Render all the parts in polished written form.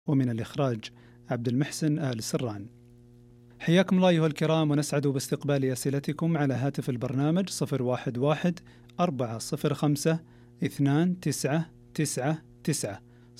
ومن الإخراج عبد المحسن آل سران. حياكم الله أيها الكرام، ونسعد باستقبال أسئلتكم على هاتف البرنامج 011-405-29999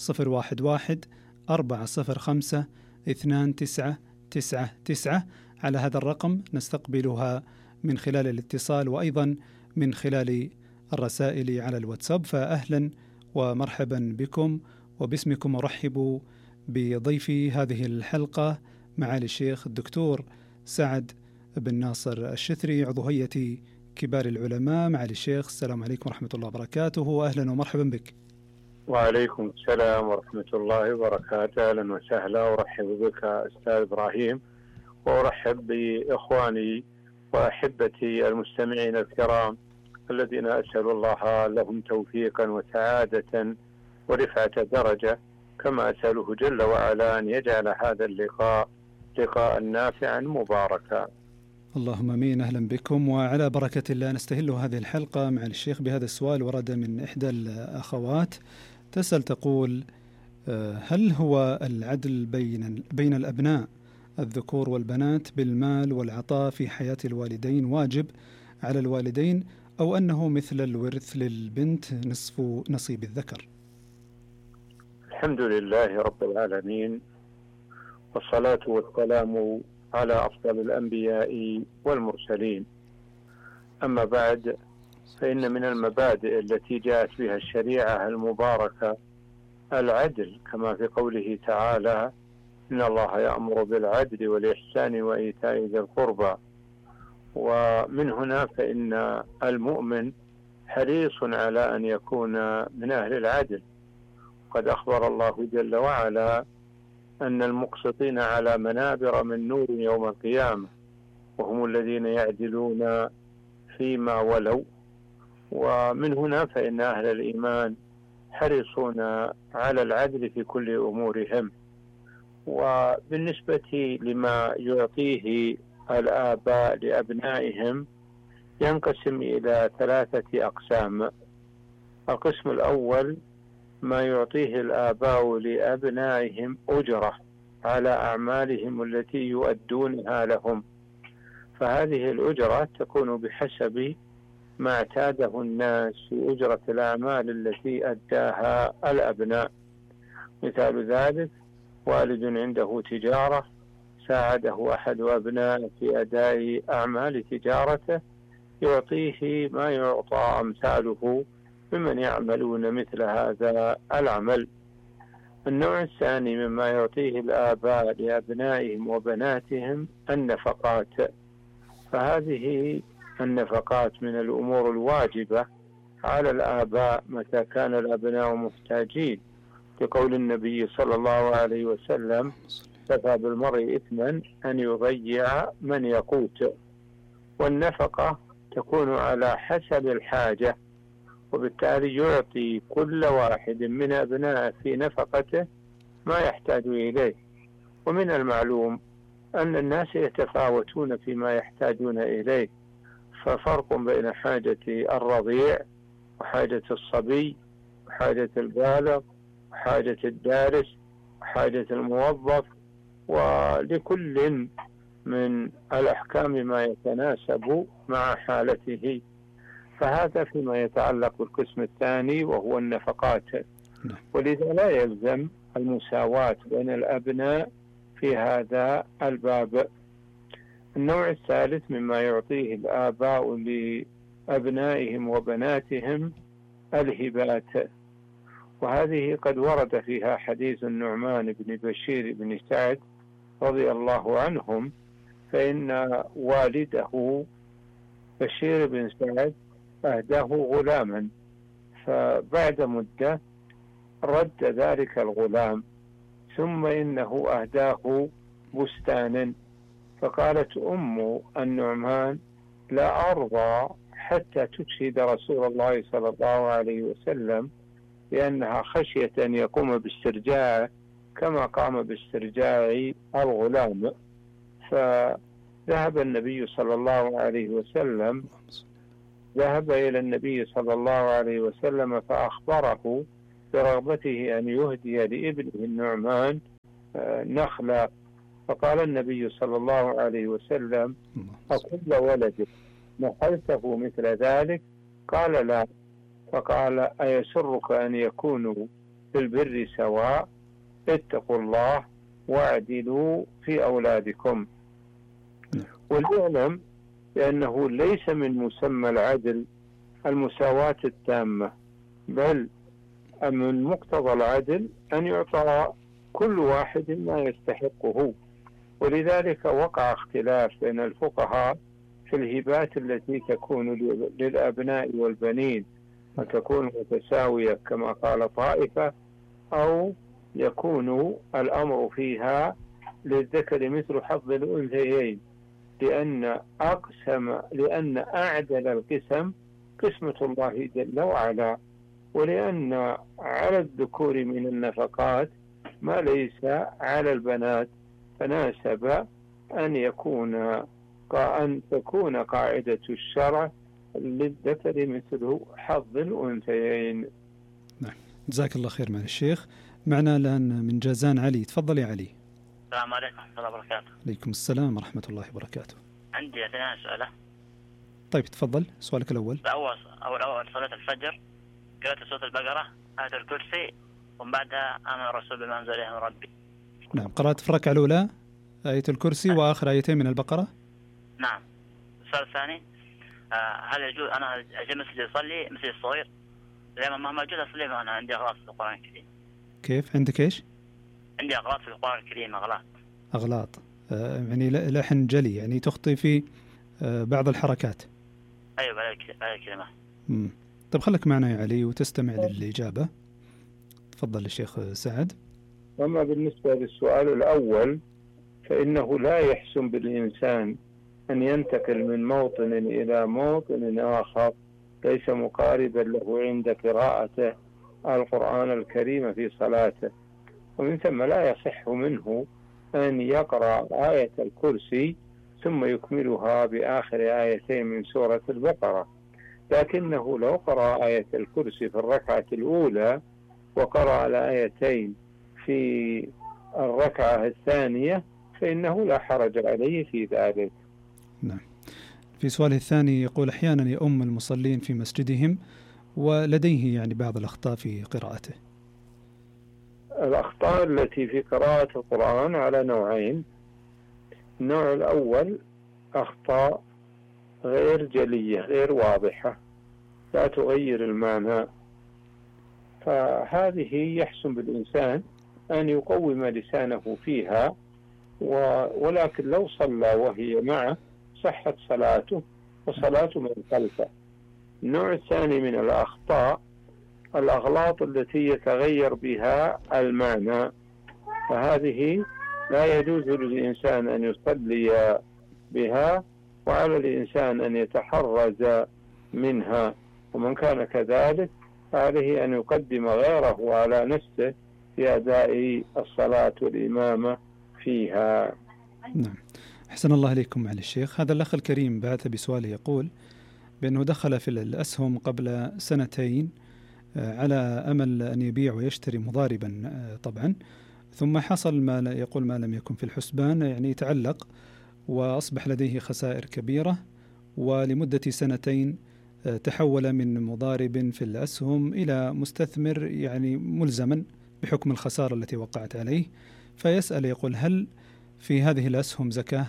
011-405-29999. على هذا الرقم نستقبلها من خلال الاتصال وأيضا من خلال الرسائل على الواتساب. فأهلا ومرحبا بكم، وباسمكم أرحب بضيفي هذه الحلقة معالي الشيخ الدكتور سعد بن ناصر الشثري، عضو هيئة كبار العلماء. معالي الشيخ، السلام عليكم ورحمة الله وبركاته، وأهلا ومرحبا بك. وعليكم السلام ورحمة الله وبركاته، أهلا وسهلا، أرحب بك أستاذ إبراهيم، وأرحب بإخواني وأحبتي المستمعين الكرام الذين أسأل الله لهم توفيقا وسعادة ورفعة درجة، كما أسأله جل وعلا أن يجعل هذا اللقاء لقاء نافعا مباركا. اللهم امين. اهلا بكم، وعلى بركة الله نستهل هذه الحلقة مع الشيخ بهذا السؤال. ورد من إحدى الأخوات تسأل تقول: هل هو العدل بين الأبناء الذكور والبنات بالمال والعطاء في حياة الوالدين واجب على الوالدين، أو أنه مثل الورث للبنت نصف نصيب الذكر؟ الحمد لله رب العالمين، والصلاة والسلام على أفضل الأنبياء والمرسلين. أما بعد، فإن من المبادئ التي جاءت بها الشريعة المباركة العدل، كما في قوله تعالى: إن الله يأمر بالعدل والإحسان وإيتاء ذي القربى. ومن هنا فإن المؤمن حريص على أن يكون من أهل العدل. قد أخبر الله جل وعلا أن المقسطين على منابر من نور يوم القيامة، وهم الذين يعدلون فيما ولوا. ومن هنا فإن أهل الإيمان حريصون على العدل في كل أمورهم. وبالنسبة لما يعطيه الآباء لأبنائهم ينقسم إلى 3 أقسام. القسم الأول ما يعطيه الآباء لأبنائهم أجرة على أعمالهم التي يؤدونها لهم، فهذه الأجرة تكون بحسب ما اعتاده الناس في أجرة الأعمال التي أداها الأبناء. مثال ذلك: والد عنده تجارة، ساعده أحد أبنائه في أداء أعمال تجارته، يعطيه ما يعطى أمثاله ممن يعملون مثل هذا العمل. النوع الثاني مما يعطيه الآباء لأبنائهم وبناتهم النفقات، فهذه النفقات من الأمور الواجبة على الآباء متى كان الأبناء محتاجين، لقول النبي صلى الله عليه وسلم: كفى بالمرء إثما أن يضيع من يقوت. والنفقة تكون على حسب الحاجة، وبالتالي يعطي كل واحد من أبنائه في نفقته ما يحتاج إليه. ومن المعلوم أن الناس يتفاوتون فيما يحتاجون إليه، ففرق بين حاجة الرضيع وحاجة الصبي وحاجة البالغ وحاجة الدارس وحاجة الموظف، ولكل من الأحكام ما يتناسب مع حالته. فهذا فيما يتعلق بالقسم الثاني وهو النفقات. ولذا لا يلزم المساواة بين الأبناء في هذا الباب. النوع الثالث مما يعطيه الآباء لأبنائهم وبناتهم الهبات، وهذه قد ورد فيها حديث النعمان بن بشير بن سعد رضي الله عنهم، فإن والده بشير بن سعد أهداه غلاما، فبعد مدة رد ذلك الغلام، ثم إنه أهداه بستانا. فقالت أم النعمان: لا أرضى حتى تشهد رسول الله صلى الله عليه وسلم، لأنها خشية أن يقوم باسترجاعه كما قام باسترجاع الغلام. فذهب النبي صلى الله عليه وسلم ذهب إلى النبي صلى الله عليه وسلم فأخبره برغبته أن يهدي لابنه النعمان نخلة. فقال النبي صلى الله عليه وسلم: أكل ولدك نحلته مثل ذلك؟ قال: لا. فقال: أيسرك أن يكونوا في البر سواء؟ اتقوا الله واعدلوا في أولادكم. وليعلم بأنه ليس من مسمى العدل المساواة التامة، بل من مقتضى العدل أن يعطى كل واحد ما يستحقه. ولذلك وقع اختلاف بين الفقهاء في الهبات التي تكون للأبناء والبنين، وتكون متساوية كما قال طائفة، أو يكون الأمر فيها للذكر مثل حظ الأنثيين، لأن أعدل القسم قسمة الله جل وعلا، ولأن على الذكور من النفقات ما ليس على البنات، فناسب أن تكون قاعدة الشرع للذكر مثل حظ الأنثيين. نعم، جزاك الله خير. مع الشيخ معنا الآن من جازان علي. تفضل يا علي. السلام عليكم ورحمة الله وبركاته. عليكم السلام ورحمة الله وبركاته. عندي 2 أسئلة. طيب تفضل، سؤالك الأول. أول صلاة الفجر قرأت سورة البقرة، آية الكرسي، ومن بعدها آمن الرسول بما أنزل إليه من ربي. نعم، قرأت في الركعة الأولى آية الكرسي وآخر آيتين من البقرة. نعم. السؤال الثاني: هل يجوز أنا أجي مسجد أصلي مثل الصغير؟ لما ما موجود أصلي، أنا عندي أغلاط في القرآن الكريم. كيف عندك إيش؟ عندي أغلاط في القرآن الكريم. أغلاط يعني لحن جلي، يعني تخطي في بعض الحركات. أيوة، بهذه الكلمة. طيب خلك معنا يا علي وتستمع للإجابة. تفضل الشيخ سعد. أما بالنسبة للسؤال الأول، فإنه لا يحسن بالإنسان أن ينتقل من موطن إلى موطن آخر ليس مقاربا له عند قراءته القرآن الكريم في صلاته، ومن ثم لا يصح منه أن يقرأ آية الكرسي ثم يكملها بآخر آيتين من سورة البقرة، لكنه لو قرأ آية الكرسي في الركعة الأولى وقرأ الآيتين في الركعة الثانية فإنه لا حرج عليه في ذلك. نعم. في سؤاله الثاني يقول: أحيانا يؤم المصلين في مسجدهم ولديه يعني بعض الأخطاء في قراءته. الأخطاء التي في قراءة القرآن على نوعين. النوع الأول أخطاء غير جلية غير واضحة لا تغير المعنى، فهذه يحسن بالإنسان أن يقوم لسانه فيها، ولكن لو صلى وهي معه صحت صلاته وصلاته من خلفه. النوع الثاني من الأخطاء الأغلاط التي يتغير بها المعنى، فهذه لا يجوز للإنسان أن يصلي بها، وعلى الإنسان أن يتحرز منها، ومن كان كذلك فعليه أن يقدم غيره على نفسه في أداء الصلاة والإمامة فيها. نعم، أحسن الله إليكم معالي الشيخ. هذا الأخ الكريم بعث بسؤال يقول بأنه دخل في الأسهم قبل 2 على أمل أن يبيع ويشتري مضاربا طبعا، ثم حصل ما يقول ما لم يكن في الحسبان، يعني تعلق وأصبح لديه خسائر كبيرة، ولمدة 2 تحول من مضارب في الأسهم إلى مستثمر يعني ملزما بحكم الخسارة التي وقعت عليه. فيسأل يقول: هل في هذه الأسهم زكاة؟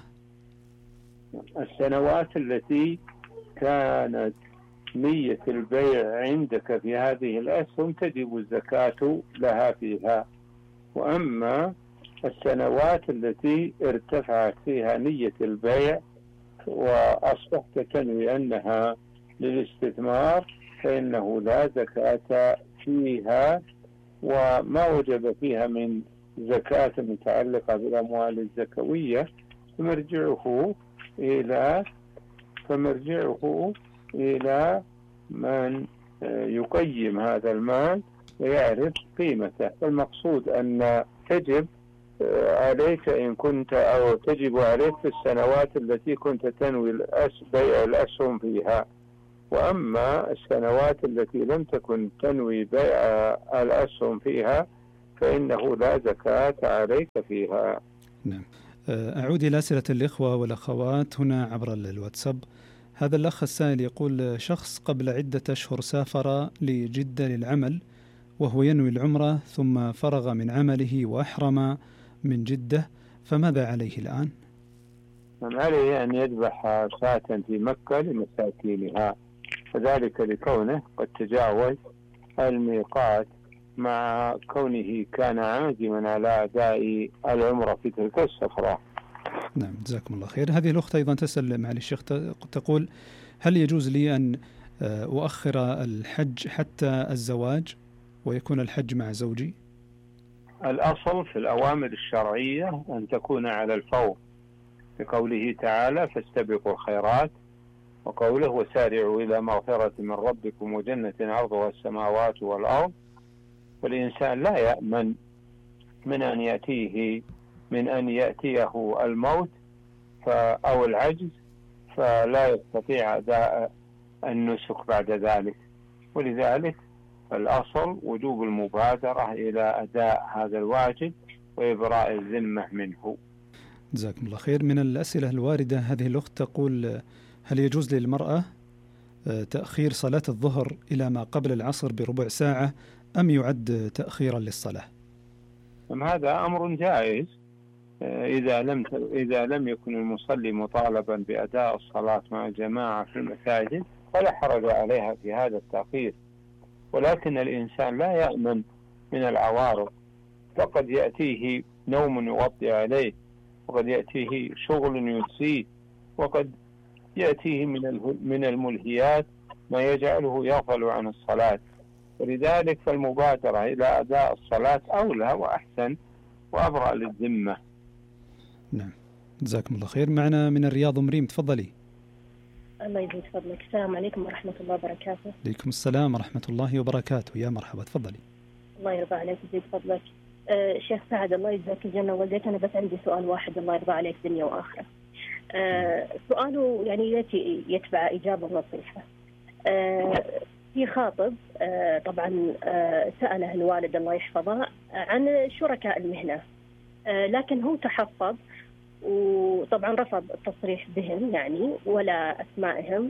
السنوات التي كانت نية البيع عندك في هذه الأسهم تجب الزكاة لها فيها، وأما السنوات التي ارتفعت فيها نية البيع وأصبحت تنوي أنها للاستثمار فإنه لا زكاة فيها، وما وجب فيها من زكاة متعلقة بالأموال الزكوية فمرجعه إلى من يقيم هذا المال ويعرف قيمته. المقصود أن تجب عليك إن كنت أو تجب عليك في السنوات التي كنت تنوي بيع الأسهم فيها، وأما السنوات التي لم تكن تنوي بيع الأسهم فيها فإنه لا زكاة عليك فيها. نعم. أعود إلى أسئلة الإخوة والأخوات هنا عبر الواتساب. هذا الأخ السائل يقول: شخص قبل عدة أشهر سافر لجدة للعمل وهو ينوي العمرة، ثم فرغ من عمله وأحرم من جدة، فماذا عليه الآن؟ عليه أن يذبح شاة في مكة لمساكينها، وذلك لكونه قد تجاوز الميقات مع كونه كان عازما على أداء العمرة في تلك السفرة. نعم، جزاكم الله خير. هذه الأخت أيضا تسأل معالي الشيخ، تقول: هل يجوز لي أن أؤخر الحج حتى الزواج ويكون الحج مع زوجي؟ الأصل في الأوامر الشرعية أن تكون على الفور، بقوله تعالى: فاستبقوا الخيرات، وقوله: وسارعوا إلى مغفرة من ربكم وجنة عرضها السماوات والأرض. والإنسان لا يأمن من أن يأتيه الموت أو العجز فلا يستطيع أداء النسك بعد ذلك، ولذلك الأصل وجوب المبادرة إلى أداء هذا الواجب وإبراء الذمة منه. جزاكم الله خير. من الأسئلة الواردة هذه الأخت تقول: هل يجوز للمرأة تأخير صلاة الظهر إلى ما قبل العصر بربع ساعة، أم يعد تأخيرا للصلاة؟ هذا أمر جائز إذا لم يكن المصلي مطالبا بأداء الصلاة مع الجماعة في المساجد فلا حرج عليها في هذا التأخير، ولكن الإنسان لا يأمن من العوارض، فقد يأتيه نوم يغطي عليه، وقد يأتيه شغل ينسيه، وقد يأتيه من الملهيات ما يجعله يغفل عن الصلاة، ولذلك فالمبادرة إلى أداء الصلاة أولى وأحسن وأبرأ للذمة. نعم، جزاكم الله خير. معنا من الرياض مريم، تفضلي. الله يزيد فضلك. السلام عليكم ورحمة الله وبركاته. عليكم السلام ورحمة الله وبركاته، يا مرحبا، تفضلي. الله يرضى عليك ويزيد فضلك. شيخ سعد، الله يجزاك الجنة والديك. أنا بس عندي سؤال واحد، الله يرضى عليك دنيا وآخرة. سؤاله يعني يتبع إجابة نصيحة. في خاطب طبعا سأله الوالد الله يحفظه عن شركاء المهنة، لكن هو تحفظ وطبعا رفض التصريح بهم يعني ولا أسمائهم،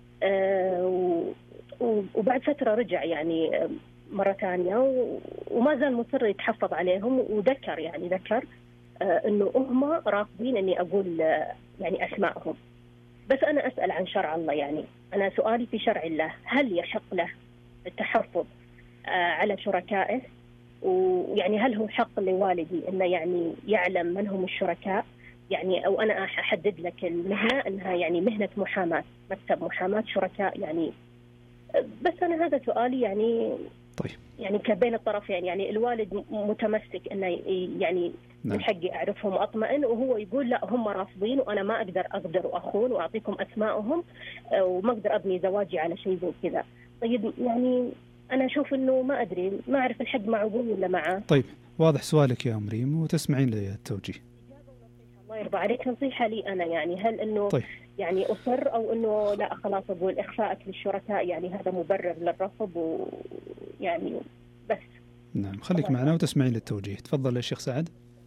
وبعد فترة رجع يعني مرة ثانية وما زال مصر يتحفظ عليهم، وذكر إنه هم رافضين إني أقول يعني أسمائهم. بس أنا أسأل عن شرع الله، يعني أنا سؤالي في شرع الله، هل يحق له التحفظ على شركائه؟ ويعني هل هو حق لوالدي إنه يعني يعلم من هم الشركاء؟ يعني أو أنا أحدد لك المهنة أنها يعني مهنة محاماة، مكتب محاماة شركاء يعني. بس أنا هذا سؤالي يعني. طيب. يعني كبين الطرفين، يعني الوالد متمسك أنه يعني من حقي أعرفهم وأطمئن، وهو يقول لا هم رافضين وأنا ما أقدر وأخون وأعطيكم أسمائهم وما أقدر أبني زواجي على شيء زي كذا. طيب يعني أنا أشوف إنه ما أدري، ما أعرف الحق معه ولا معه. طيب، واضح سؤالك يا مريم وتسمعين لي التوجيه. الله يرضى عليك، نصيحة لي أنا يعني، هل إنه طيب. يعني أصر أو إنه لا خلاص أقول إخفاءك للشركاء يعني هذا مبرر للرفض ويعني بس. نعم، خليك معنا وتسمعين للتوجيه. تفضل يا شيخ سعد.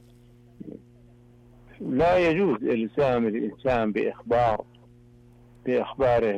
لا يجوز إلزام الإنسان بإخباره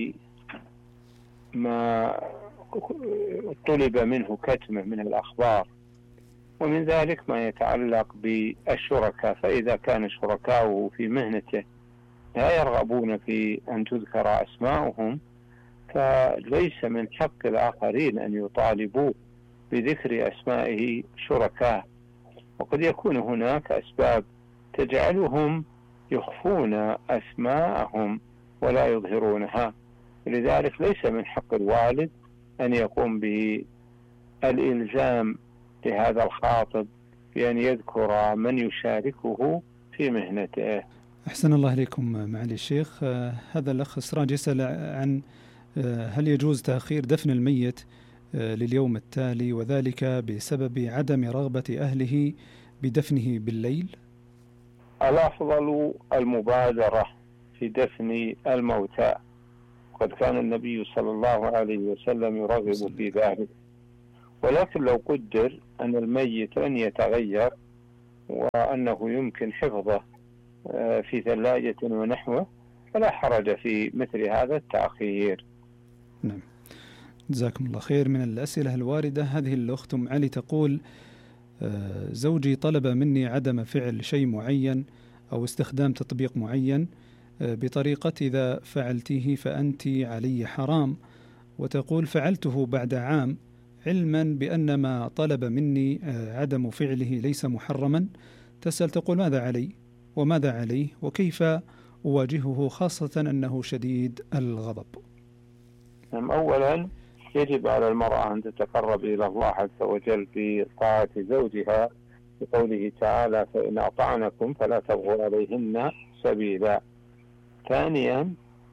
بما طلب منه كتمه من الأخبار، ومن ذلك ما يتعلق بالشركاء. فإذا كان شركاؤه في مهنته لا يرغبون في أن تذكر أسماؤهم فليس من حق الآخرين أن يطالبوا بذكر أسمائه شركاء، وقد يكون هناك أسباب تجعلهم يخفون أسماءهم ولا يظهرونها، لذلك ليس من حق الوالد أن يقوم بالإلزام لهذا الخاطب بأن يذكر من يشاركه في مهنته. أحسن الله إليكم معالي الشيخ. هذا الأخ سراج يسأل عن هل يجوز تأخير دفن الميت لليوم التالي، وذلك بسبب عدم رغبة أهله بدفنه بالليل؟ الأفضل المبادرة في دفن الموتى، قد كان النبي صلى الله عليه وسلم يرغب في ذلك، ولكن لو قدر أن الميت لن يتغير وأنه يمكن حفظه في ثلاجة ونحوه فلا حرج في مثل هذا التأخير. نعم، جزاكم الله خير. من الأسئلة الواردة هذه الأخت أم علي تقول: زوجي طلب مني عدم فعل شيء معين أو استخدام تطبيق معين بطريقة إذا فعلته فأنت علي حرام، وتقول فعلته بعد عام علما بأن ما طلب مني عدم فعله ليس محرما. تسأل تقول: ماذا علي وماذا عليه وكيف أواجهه خاصة أنه شديد الغضب؟ أولا يجب على المرأة أن تتقرب إلى الله عز وجل بطاعة زوجها بقوله تعالى: فإن أطعنكم فلا تبغوا عليهن سبيلا. ثانيا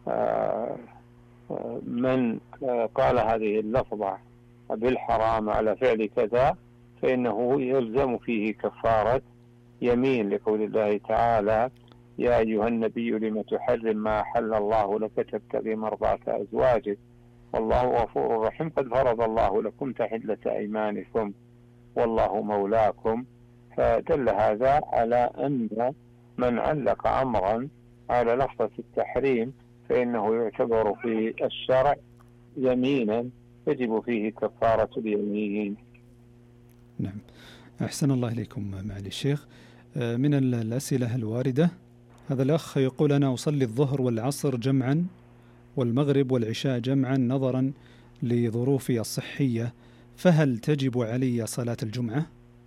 من قال هذه اللفظة بالحرام على فعل كذا فإنه يلزم فيه كفارة يمين لقول الله تعالى: يا أيها النبي لم تحرم ما أحل الله لك تبتغي مرضاة أزواجك والله غفور رحيم قد فرض الله لكم تحلة أيمانكم والله مولاكم. فدل هذا على أن من علق أمرا على لفظة التحريم فإنه يعتبر في الشرع يمينا يجب فيه كفارة اليمين. نعم، أحسن الله إليكم معالي الشيخ. من الأسئلة الواردة هذا الأخ يقول: أنا أصلي الظهر والعصر جمعا والمغرب والعشاء جمعا نظرا لظروفي الصحية، فهل تجب علي صلاة الجمعة؟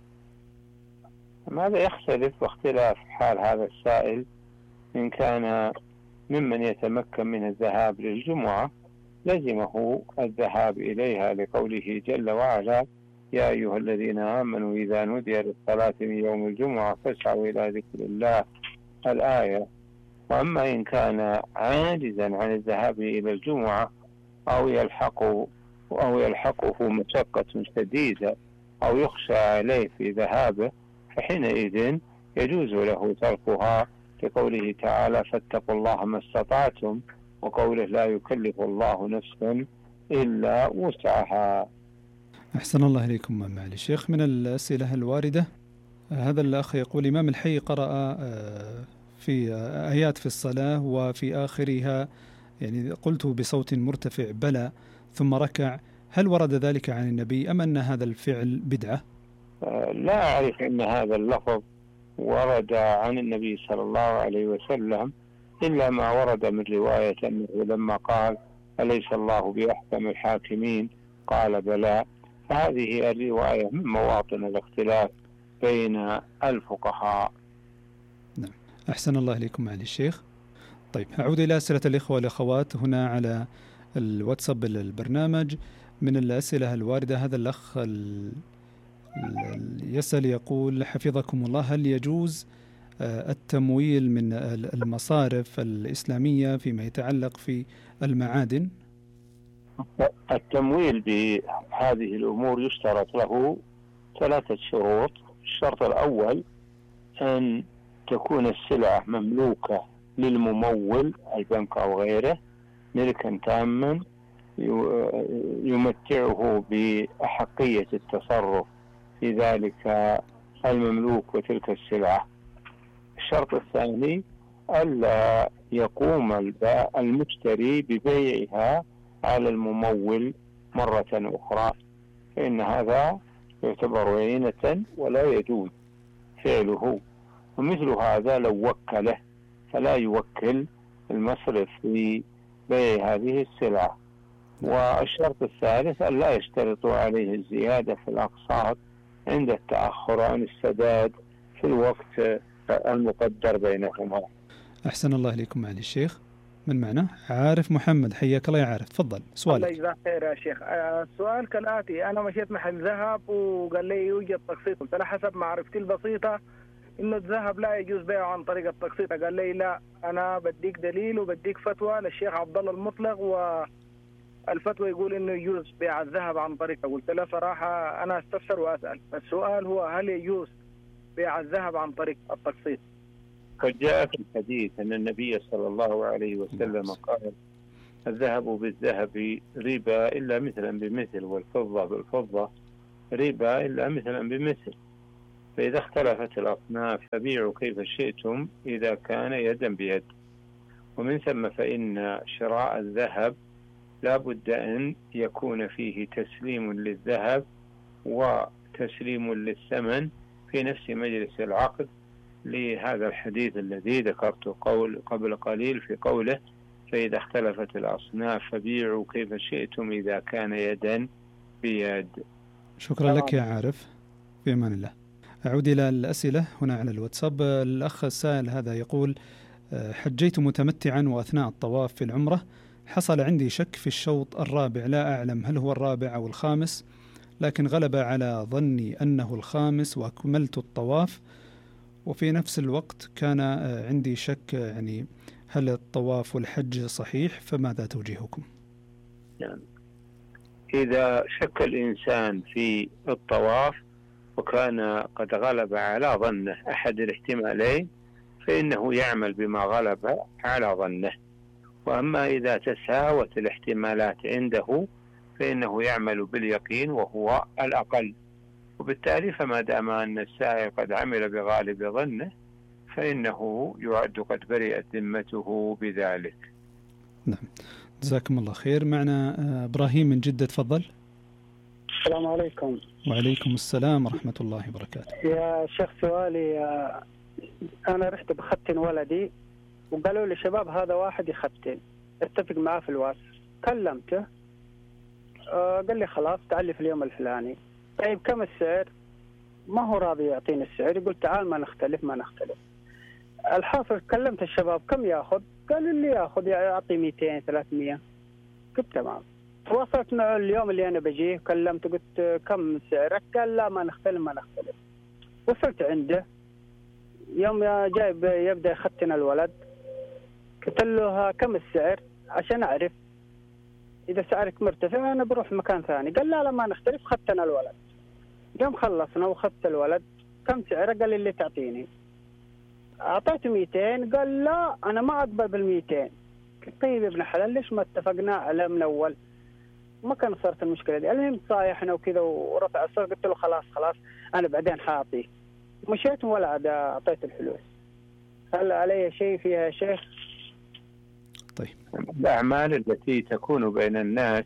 هذا يختلف باختلاف حال هذا السائل. إن كان ممن يتمكن من الذهاب للجمعة لزمه الذهاب إليها لقوله جل وعلا: يا أيها الذين آمنوا إذا نودي للصلاة من يوم الجمعة فاسعوا إلى ذكر الله الآية. وأما إن كان عاجزا عن الذهاب إلى الجمعة أو يلحقه مشقة شديدة أو يخشى عليه في ذهابه فحينئذ يجوز له تركها لقوله تعالى: فاتقوا الله ما استطعتم، وقوله: لا يكلف الله نفسا إلا وسعها. أحسن الله إليكم معالي الشيخ. من الأسئلة الواردة هذا الأخ يقول: إمام الحي قرأ في آيات في الصلاة وفي آخرها يعني قلت بصوت مرتفع بلى ثم ركع، هل ورد ذلك عن النبي أم أن هذا الفعل بدعة؟ لا أعرف أن هذا اللفظ ورد عن النبي صلى الله عليه وسلم إلا ما ورد من رواية أنه لما قال: أليس الله بأحكم الحاكمين قال بلى. فهذه الرواية من مواطن الاختلاف بين الفقهاء. نعم، أحسن الله إليكم معالي الشيخ. طيب، أعود إلى أسئلة الإخوة والأخوات هنا على الواتساب البرنامج. من الأسئلة الواردة هذا الأخ يسأل يقول: حفظكم الله، هل يجوز التمويل من المصارف الإسلامية فيما يتعلق في المعادن؟ التمويل بهذه الأمور يشترط له 3 شروط. الشرط الأول أن تكون السلعة مملوكة للممول البنك أو غيره ملكا تاما يمتعه بأحقية التصرف في ذلك المملوك وتلك السلعة. الشرط الثاني ألا يقوم المشتري ببيعها على الممول مرة أخرى، فإن هذا يعتبر عينة ولا يجوز فعله. ومثل هذا لو وكله فلا يوكل المصرف في بيع هذه السلعة. والشرط الثالث ألا يشترط عليه الزيادة في الأقساط عند التأخر عن السداد في الوقت المقدر بينهما. أحسن الله إليكم معالي الشيخ. من معنا؟ عارف محمد، حياك الله يا عارف، تفضل سؤالك. الله يجزاك خير يا شيخ. السؤال كالآتي: أنا مشيت محل ذهب وقال لي يوجد تقسيط، قلت له حسب معرفتي البسيطة إنه الذهب لا يجوز بيعه عن طريق التقسيط. قال لي لا، أنا بديك دليل وبديك فتوى للشيخ عبد الله المطلق، والفتوى يقول إنه يجوز بيع الذهب عن طريقه. قلت له صراحة أنا استفسر وأسأل، السؤال هو: هل يجوز بيع الذهب عن طريق التقسيط؟ قد جاء في الحديث أن النبي صلى الله عليه وسلم قال: الذهب بالذهب ربا إلا مثلا بمثل والفضة بالفضة ربا إلا مثلا بمثل. فإذا اختلفت الأصناف فبيعوا كيف شئتم إذا كان يدا بيد. ومن ثم فإن شراء الذهب لا بد أن يكون فيه تسليم للذهب وتسليم للثمن في نفس مجلس العقد، لهذا الحديث الذي ذكرته قبل قليل في قوله فإذا اختلفت الأصناف فبيعوا كيف شئتم إذا كان يدا بيد. شكرا لك يا عارف، في أمان الله. أعود إلى الأسئلة هنا على الواتساب. الأخ السائل هذا يقول: حجيت متمتعا وأثناء الطواف في العمرة حصل عندي شك في الشوط الرابع، لا أعلم هل هو الرابع أو الخامس، لكن غلب على ظني أنه الخامس وأكملت الطواف، وفي نفس الوقت كان عندي شك يعني هل الطواف والحج صحيح، فماذا توجيهكم؟ يعني إذا شك الإنسان في الطواف وكان قد غلب على ظنه أحد الاحتمالين فإنه يعمل بما غلب على ظنه، وأما إذا تساوت الاحتمالات عنده فإنه يعمل باليقين وهو الأقل. وبالتالي فما دام أن السائل قد عمل بغالب ظنه فإنه يعد قد برئت ذمته بذلك. نعم، جزاكم الله خير. معنا إبراهيم من جدة، تفضل. السلام عليكم. وعليكم السلام ورحمة الله وبركاته. يا شيخ سؤالي، أنا رحت بختن ولدي وقالوا لي شباب هذا واحد يختن، اتفق معاه في الواتس، كلمته قال لي خلاص تعال في اليوم الفلاني. طيب كم السعر؟ ما هو راضي يعطيني السعر، يقول تعال ما نختلف. الحاصل كلمت الشباب كم ياخذ؟ قالوا لي ياخذ يعطي 200 300. قلت تمام. تواصلت معه اليوم اللي أنا بجيه، كلمته قلت كم سعرك؟ قال لا ما نختلف. وصلت عنده يوم جايب يبدأ يختن الولد، قلت له كم السعر عشان أعرف إذا سعرك مرتفع أنا بروح مكان ثاني. قال لا ما نختلف، ختن الولد. يوم خلصنا وخدت الولد، كم سعره؟ قال لي اللي تعطيني. أعطيته 200. قال لا أنا ما أقبل بال200. طيب يا ابن حلال ليش ما اتفقنا على من أول؟ ما كان صارت المشكلة دي. المهم صايحنا وكذا ورفع الصوت، قلت له خلاص أنا بعدين حاعطيه. مشيت ولا عاد أعطيت الفلوس. هل علي شيء فيها شيخ؟ طيب، الأعمال التي تكون بين الناس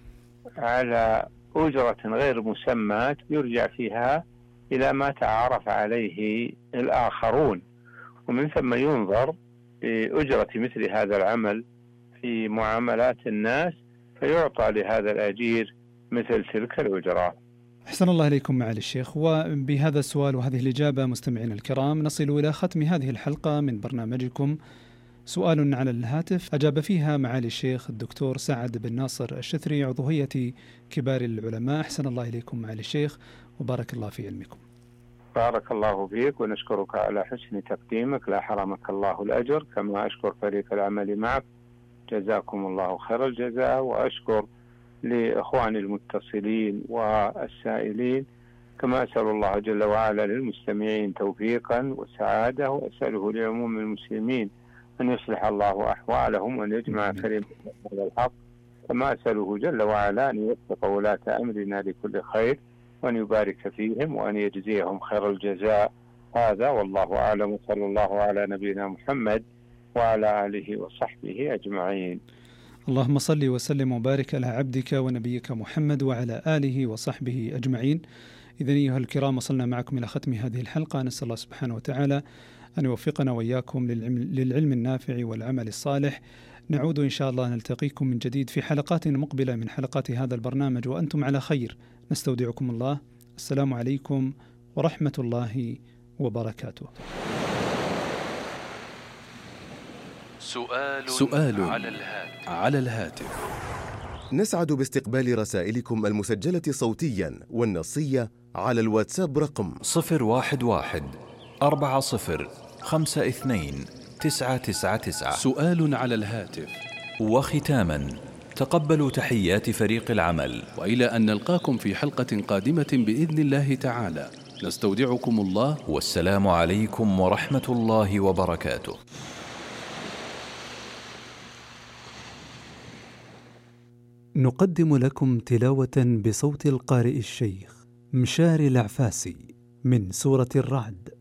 على أجرة غير مسماة يرجع فيها إلى ما تعارف عليه الآخرون، ومن ثم ينظر بأجرة مثل هذا العمل في معاملات الناس فيعطى لهذا الأجير مثل تلك الأجرة. أحسن الله إليكم معالي الشيخ. وبهذا السؤال وهذه الإجابة مستمعين الكرام نصل إلى ختم هذه الحلقة من برنامجكم سؤال على الهاتف، أجاب فيها معالي الشيخ الدكتور سعد بن ناصر الشثري، عضو هيئة كبار العلماء. أحسن الله إليكم معالي الشيخ وبارك الله في علمكم. بارك الله فيك، ونشكرك على حسن تقديمك، لا حرمك الله الأجر، كما أشكر فريق العمل معك، جزاكم الله خير الجزاء. وأشكر لإخواني المتصلين والسائلين، كما أسأل الله جل وعلا للمستمعين توفيقا وسعادة، وأسأله لعموم المسلمين أن يصلح الله أحوالهم وأن يجمع كلمة على الحق، كما أسأله جل وعلا أن يوفق ولاة أمرنا لكل خير وأن يبارك فيهم وأن يجزيهم خير الجزاء. هذا والله أعلم، وصلى الله على نبينا محمد وعلى آله وصحبه أجمعين. اللهم صل وسلم وبارك على عبدك ونبيك محمد وعلى آله وصحبه أجمعين. إذن أيها الكرام وصلنا معكم إلى ختم هذه الحلقة، نسأل الله سبحانه وتعالى أن يوفقنا وإياكم للعلم النافع والعمل الصالح. نعود إن شاء الله نلتقيكم من جديد في حلقات مقبلة من حلقات هذا البرنامج وأنتم على خير. نستودعكم الله. السلام عليكم ورحمة الله وبركاته. سؤال على الهاتف. نسعد باستقبال رسائلكم المسجلة صوتيا والنصية على الواتساب رقم 011-4052-999. سؤال على الهاتف. وختاما، تقبلوا تحيات فريق العمل، وإلى أن نلقاكم في حلقة قادمة بإذن الله تعالى، نستودعكم الله، والسلام عليكم ورحمة الله وبركاته. نقدم لكم تلاوة بصوت القارئ الشيخ مشاري العفاسي من سورة الرعد.